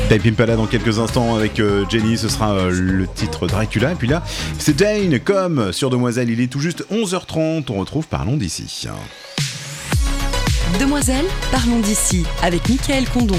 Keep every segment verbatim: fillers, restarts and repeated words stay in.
Type Impala dans quelques instants avec euh, Jenny, ce sera euh, le titre Dracula. Et puis là, c'est Dane comme sur Demoiselle, il est tout juste onze heures trente, on retrouve Parlons d'ici. Demoiselle, Parlons d'ici avec Mickaël Condon.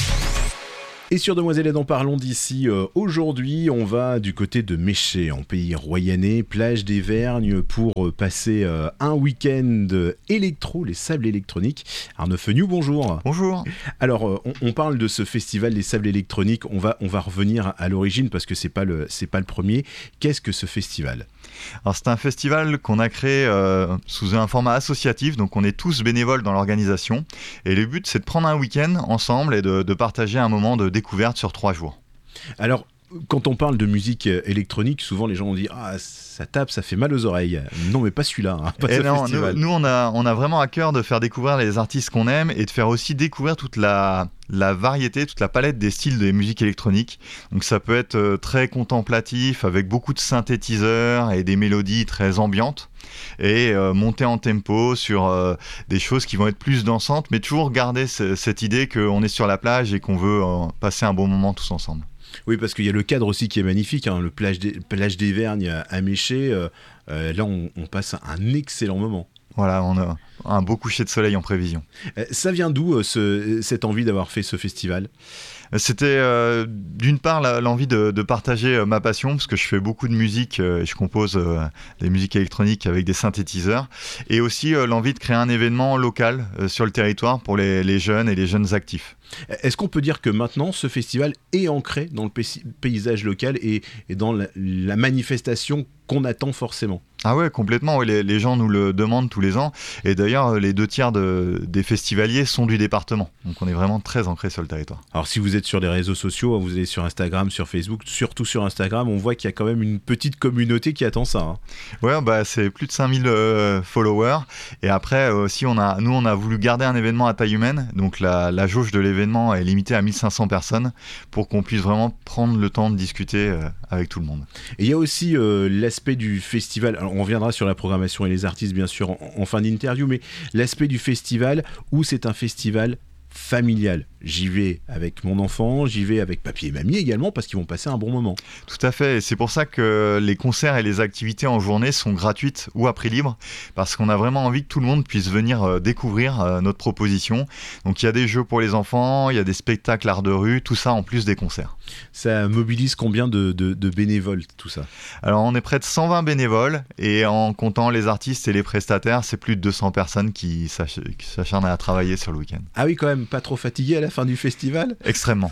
Et sur Demoiselle et dans Parlons d'ici, euh, aujourd'hui, on va du côté de Méché, en pays royannais, plage des Vergnes, pour euh, passer euh, un week-end électro, les sables électroniques. Arnaud Feniou, bonjour. Bonjour. Alors, euh, on, on parle de ce festival des sables électroniques, on va, on va revenir à l'origine parce que c'est pas le, c'est pas le premier. Qu'est-ce que ce festival ? Alors c'est un festival qu'on a créé euh, sous un format associatif, donc on est tous bénévoles dans l'organisation. Et le but, c'est de prendre un week-end ensemble et de, de partager un moment de découverte sur trois jours. Alors, quand on parle de musique électronique, souvent les gens ont dit « Ah, ça tape, ça fait mal aux oreilles ». Non, mais pas celui-là, hein, pas et ce non, festival. Nous, nous on, a, on a vraiment à cœur de faire découvrir les artistes qu'on aime et de faire aussi découvrir toute la, la variété, toute la palette des styles des musiques électroniques. Donc ça peut être euh, très contemplatif, avec beaucoup de synthétiseurs et des mélodies très ambiantes. Et euh, monter en tempo sur euh, des choses qui vont être plus dansantes, mais toujours garder c- cette idée qu'on est sur la plage et qu'on veut euh, passer un bon moment tous ensemble. Oui, parce qu'il y a le cadre aussi qui est magnifique, hein, le plage des, plage des Vergnes à Méché. Euh, euh, là, on, on passe un excellent moment. Voilà, on a un beau coucher de soleil en prévision. Euh, ça vient d'où, euh, ce, cette envie d'avoir fait ce festival ? C'était euh, d'une part la, l'envie de, de partager euh, ma passion, parce que je fais beaucoup de musique euh, et je compose euh, des musiques électroniques avec des synthétiseurs, et aussi euh, l'envie de créer un événement local euh, sur le territoire pour les, les jeunes et les jeunes actifs. Est-ce qu'on peut dire que maintenant, ce festival est ancré dans le pays- paysage local et, et dans la, la manifestation qu'on attend forcément ? Ah ouais, complètement, oui, les, les gens nous le demandent tous les ans, et d'ailleurs les deux tiers de, des festivaliers sont du département, donc on est vraiment très ancré sur le territoire. Alors si vous êtes sur les réseaux sociaux, vous allez sur Instagram, sur Facebook, surtout sur Instagram, on voit qu'il y a quand même une petite communauté qui attend ça. Hein. Ouais, bah c'est plus de cinq mille euh, followers, et après aussi on a, nous on a voulu garder un événement à taille humaine, donc la, la jauge de l'événement est limitée à mille cinq cents personnes, pour qu'on puisse vraiment prendre le temps de discuter euh, avec tout le monde. Et il y a aussi euh, l'aspect du festival, alors on reviendra sur la programmation et les artistes bien sûr en, en fin d'interview, mais l'aspect du festival où c'est un festival familial. J'y vais avec mon enfant, j'y vais avec papy et mamie également parce qu'ils vont passer un bon moment. Tout à fait, et c'est pour ça que les concerts et les activités en journée sont gratuites ou à prix libre, parce qu'on a vraiment envie que tout le monde puisse venir euh, découvrir euh, notre proposition. Donc il y a des jeux pour les enfants, il y a des spectacles art de rue, tout ça en plus des concerts. Ça mobilise combien de, de, de bénévoles tout ça ? Alors on est près de cent vingt bénévoles, et en comptant les artistes et les prestataires, c'est plus de deux cents personnes qui, s'ach- qui s'acharnent à travailler sur le week-end. Ah oui, quand même, pas trop fatigué à la fin du festival ? Extrêmement.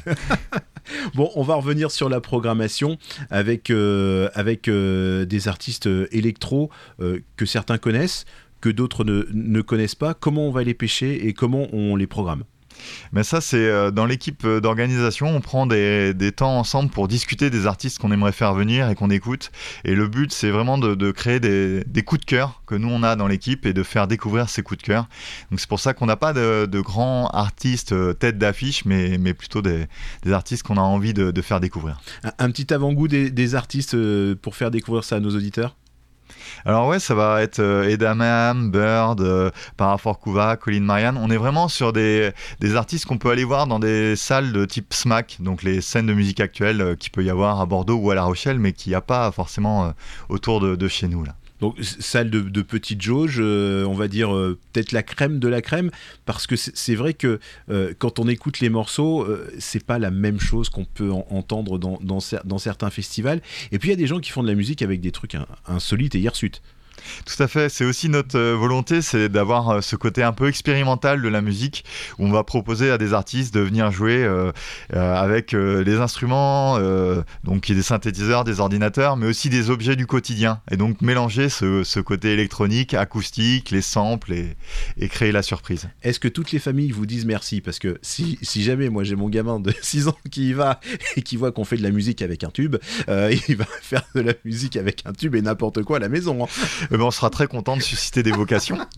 Bon, on va revenir sur la programmation avec, euh, avec euh, des artistes électro euh, que certains connaissent, que d'autres ne, ne connaissent pas. Comment on va les pêcher et comment on les programme ? Mais ça, c'est euh, dans l'équipe d'organisation, on prend des, des temps ensemble pour discuter des artistes qu'on aimerait faire venir et qu'on écoute. Et le but, c'est vraiment de, de créer des, des coups de cœur que nous, on a dans l'équipe et de faire découvrir ces coups de cœur. Donc c'est pour ça qu'on n'a pas de, de grands artistes euh, tête d'affiche, mais, mais plutôt des, des artistes qu'on a envie de, de faire découvrir. Un, un petit avant-goût des, des artistes euh, pour faire découvrir ça à nos auditeurs ? Alors ouais, ça va être euh, Edamame, Bird, euh, Paraforkuva, Colin Marianne. On est vraiment sur des, des artistes qu'on peut aller voir dans des salles de type SMAC, donc les scènes de musique actuelles euh, qu'il peut y avoir à Bordeaux ou à La Rochelle, mais qu'il n'y a pas forcément euh, autour de, de chez nous là. Donc, salle de, de petite jauge, euh, on va dire euh, peut-être la crème de la crème, parce que c'est, c'est vrai que euh, quand on écoute les morceaux, euh, c'est pas la même chose qu'on peut en, entendre dans, dans, dans certains festivals. Et puis il y a des gens qui font de la musique avec des trucs hein, insolites et hirsutes. Tout à fait, c'est aussi notre euh, volonté, c'est d'avoir euh, ce côté un peu expérimental de la musique, où on va proposer à des artistes de venir jouer euh, euh, avec euh, des instruments, euh, donc des synthétiseurs, des ordinateurs, mais aussi des objets du quotidien, et donc mélanger ce, ce côté électronique, acoustique, les samples, et, et créer la surprise. Est-ce que toutes les familles vous disent merci ? Parce que si, si jamais moi j'ai mon gamin de six ans qui y va et qui voit qu'on fait de la musique avec un tube, euh, il va faire de la musique avec un tube et n'importe quoi à la maison. Hein. Eh ben, on sera très content de susciter des vocations.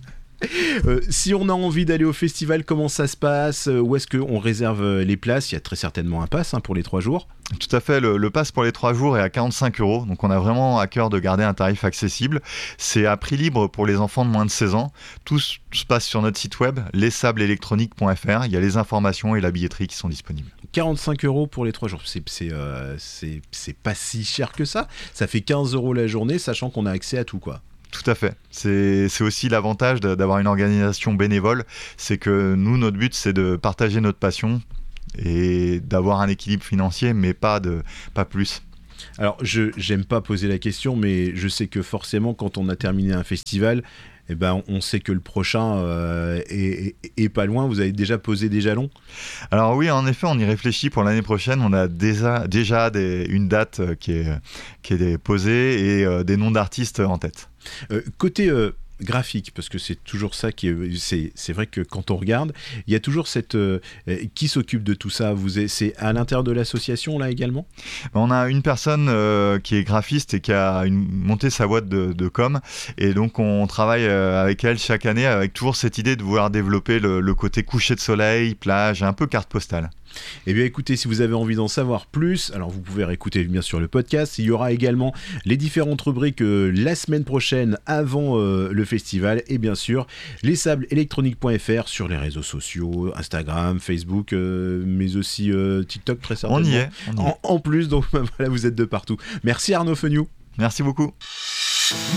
Euh, si on a envie d'aller au festival, comment ça se passe? Où est-ce qu'on réserve les places? Il y a très certainement un pass hein, pour les trois jours. Tout à fait, le, le pass pour les trois jours est à quarante-cinq euros, donc on a vraiment à cœur de garder un tarif accessible. C'est à prix libre pour les enfants de moins de seize ans. Tout se passe sur notre site web, les sables électroniques point f r. Il y a les informations et la billetterie qui sont disponibles. quarante-cinq euros pour les trois jours, c'est, c'est, euh, c'est, c'est pas si cher que ça. Ça fait quinze euros la journée, sachant qu'on a accès à tout, quoi. Tout à fait. C'est, c'est aussi l'avantage de, d'avoir une organisation bénévole. C'est que nous, notre but, c'est de partager notre passion et d'avoir un équilibre financier, mais pas, de, pas plus. Alors, je j'aime pas poser la question, mais je sais que forcément, quand on a terminé un festival, eh ben, on sait que le prochain euh, est, est, est pas loin. Vous avez déjà posé des jalons? Alors oui, en effet, on y réfléchit pour l'année prochaine. On a déjà, déjà des, une date qui est, qui est posée et euh, des noms d'artistes en tête. Euh, côté... Euh graphique, parce que c'est toujours ça qui est, c'est, c'est vrai que quand on regarde, il y a toujours cette euh, qui s'occupe de tout ça. Vous êtes, c'est à l'intérieur de l'association là également? On a une personne euh, qui est graphiste et qui a une, monté sa boîte de, de com, et donc on travaille euh, avec elle chaque année avec toujours cette idée de vouloir développer le, le côté coucher de soleil, plage, un peu carte postale. Eh bien écoutez, si vous avez envie d'en savoir plus, alors vous pouvez réécouter bien sûr le podcast. Il y aura également les différentes rubriques euh, la semaine prochaine avant euh, le festival, et bien sûr les sables électroniques point f r sur les réseaux sociaux, Instagram, Facebook, euh, mais aussi euh, TikTok très certainement. On y est. On y est. En, en plus, donc voilà, vous êtes de partout. Merci Arnaud Feniou. Merci beaucoup.